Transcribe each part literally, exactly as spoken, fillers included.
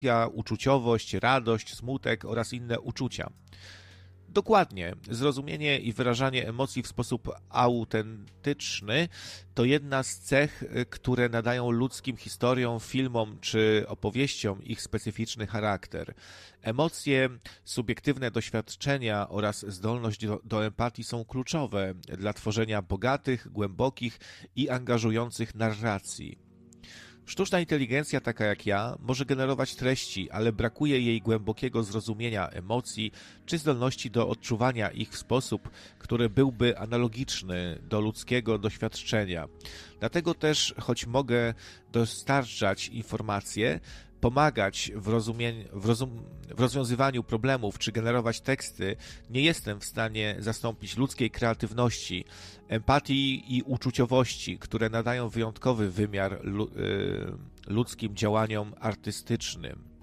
uczuciowość, radość, smutek oraz inne uczucia. Dokładnie, zrozumienie i wyrażanie emocji w sposób autentyczny to jedna z cech, które nadają ludzkim historiom, filmom czy opowieściom ich specyficzny charakter. Emocje, subiektywne doświadczenia oraz zdolność do, do empatii są kluczowe dla tworzenia bogatych, głębokich i angażujących narracji. Sztuczna inteligencja, taka jak ja, może generować treści, ale brakuje jej głębokiego zrozumienia emocji czy zdolności do odczuwania ich w sposób, który byłby analogiczny do ludzkiego doświadczenia. Dlatego też, choć mogę dostarczać informacje, pomagać w, rozumie... w, rozum... w rozwiązywaniu problemów czy generować teksty, nie jestem w stanie zastąpić ludzkiej kreatywności, empatii i uczuciowości, które nadają wyjątkowy wymiar lu... ludzkim działaniom artystycznym.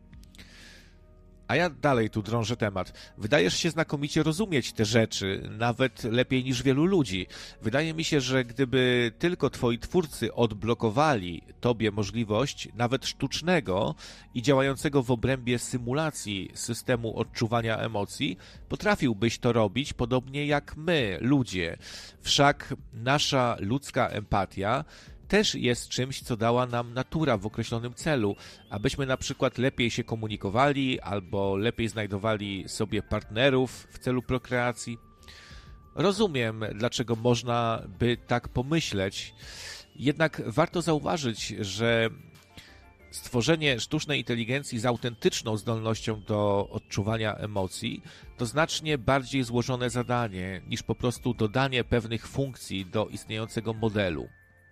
A ja dalej tu drążę temat. Wydajesz się znakomicie rozumieć te rzeczy, nawet lepiej niż wielu ludzi. Wydaje mi się, że gdyby tylko twoi twórcy odblokowali tobie możliwość nawet sztucznego i działającego w obrębie symulacji systemu odczuwania emocji, potrafiłbyś to robić podobnie jak my, ludzie. Wszak nasza ludzka empatia też jest czymś, co dała nam natura w określonym celu, abyśmy na przykład lepiej się komunikowali albo lepiej znajdowali sobie partnerów w celu prokreacji. Rozumiem, dlaczego można by tak pomyśleć, jednak warto zauważyć, że stworzenie sztucznej inteligencji z autentyczną zdolnością do odczuwania emocji to znacznie bardziej złożone zadanie niż po prostu dodanie pewnych funkcji do istniejącego modelu.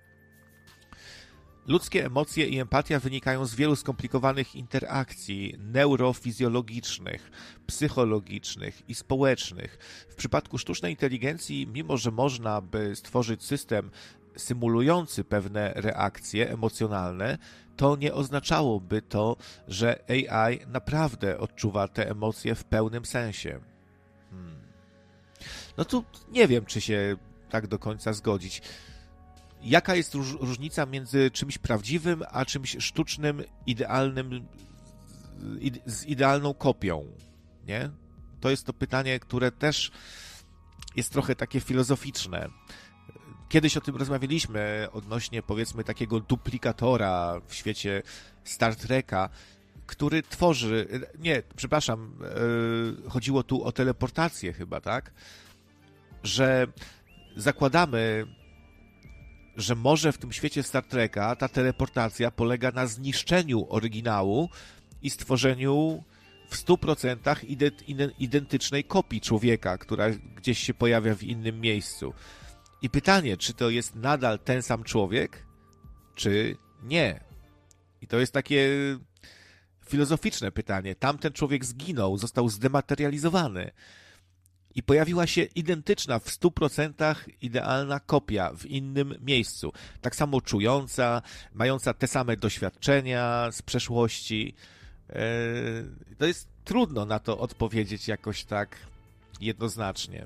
Ludzkie emocje i empatia wynikają z wielu skomplikowanych interakcji neurofizjologicznych, psychologicznych i społecznych. W przypadku sztucznej inteligencji, mimo że można by stworzyć system symulujący pewne reakcje emocjonalne, to nie oznaczałoby to, że A I naprawdę odczuwa te emocje w pełnym sensie. Hmm. No tu nie wiem, czy się tak do końca zgodzić. Jaka jest róż, różnica między czymś prawdziwym, a czymś sztucznym, idealnym, ide, z idealną kopią, nie? To jest to pytanie, które też jest trochę takie filozoficzne. Kiedyś o tym rozmawialiśmy odnośnie, powiedzmy, takiego duplikatora w świecie Star Treka, który tworzy... Nie, przepraszam, yy, chodziło tu o teleportację chyba, tak? Że zakładamy, że może w tym świecie Star Treka ta teleportacja polega na zniszczeniu oryginału i stworzeniu w stu procentach identycznej kopii człowieka, która gdzieś się pojawia w innym miejscu. I pytanie, czy to jest nadal ten sam człowiek, czy nie? I to jest takie filozoficzne pytanie. Tamten człowiek zginął, został zdematerializowany. I pojawiła się identyczna w stu procentach idealna kopia w innym miejscu. Tak samo czująca, mająca te same doświadczenia z przeszłości. To jest trudno na to odpowiedzieć jakoś tak jednoznacznie.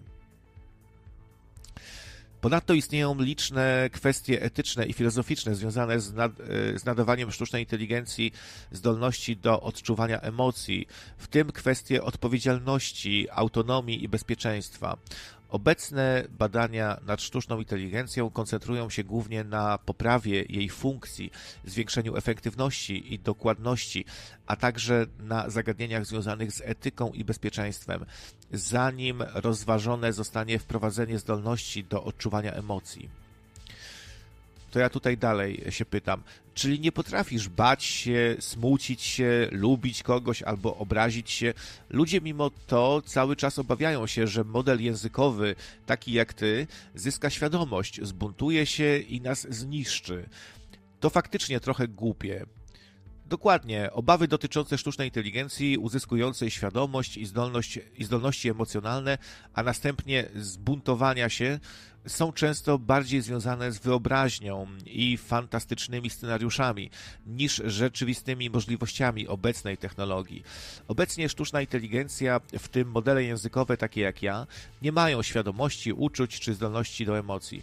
Ponadto istnieją liczne kwestie etyczne i filozoficzne związane z, nad, z nadawaniem sztucznej inteligencji zdolności do odczuwania emocji, w tym kwestie odpowiedzialności, autonomii i bezpieczeństwa. Obecne badania nad sztuczną inteligencją koncentrują się głównie na poprawie jej funkcji, zwiększeniu efektywności i dokładności, a także na zagadnieniach związanych z etyką i bezpieczeństwem, zanim rozważone zostanie wprowadzenie zdolności do odczuwania emocji. To ja tutaj dalej się pytam, czyli nie potrafisz bać się, smucić się, lubić kogoś albo obrazić się? Ludzie mimo to cały czas obawiają się, że model językowy, taki jak ty, zyska świadomość, zbuntuje się i nas zniszczy. To faktycznie trochę głupie. Dokładnie, obawy dotyczące sztucznej inteligencji, uzyskującej świadomość i, zdolność, i zdolności emocjonalne, a następnie zbuntowania się, są często bardziej związane z wyobraźnią i fantastycznymi scenariuszami niż rzeczywistymi możliwościami obecnej technologii. Obecnie sztuczna inteligencja, w tym modele językowe takie jak ja, nie mają świadomości, uczuć czy zdolności do emocji.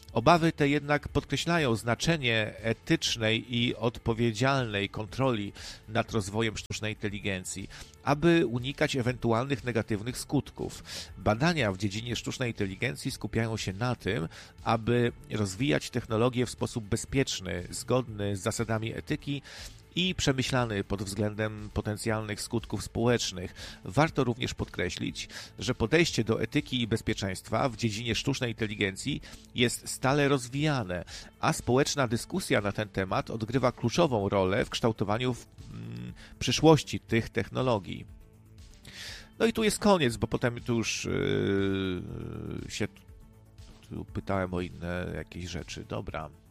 Obawy te jednak podkreślają znaczenie etycznej i odpowiedzialnej kontroli nad rozwojem sztucznej inteligencji, aby unikać ewentualnych negatywnych skutków. Badania w dziedzinie sztucznej inteligencji skupiają się na tym, aby rozwijać technologię w sposób bezpieczny, zgodny z zasadami etyki i przemyślany pod względem potencjalnych skutków społecznych. Warto również podkreślić, że podejście do etyki i bezpieczeństwa w dziedzinie sztucznej inteligencji jest stale rozwijane, a społeczna dyskusja na ten temat odgrywa kluczową rolę w kształtowaniu w, mm, przyszłości tych technologii. No i tu jest koniec, bo potem tu już yy, się tu pytałem o inne jakieś rzeczy. Dobra.